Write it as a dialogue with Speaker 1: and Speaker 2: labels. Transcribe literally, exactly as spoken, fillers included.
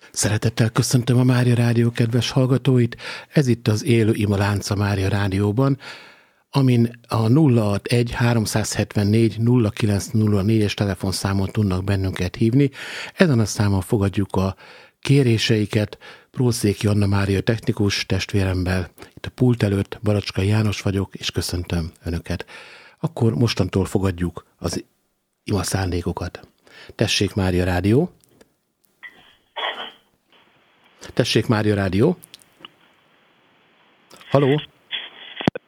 Speaker 1: Szeretettel köszöntöm a Mária Rádió kedves hallgatóit. Ez itt az Élő Ima Lánca Mária Rádióban, amin a nulla hatvanegy háromszázhetvennégy nulla kilenc nulla négyes telefonszámon tudnak bennünket hívni. Ezen a számon fogadjuk a kéréseiket. Prószéki Anna Mária technikus testvéremmel. Itt a pult előtt Baracskai János vagyok, és köszöntöm Önöket. Akkor mostantól fogadjuk az ima szándékokat. Tessék, Mária Rádió! Tessék, Mária Rádió! Haló!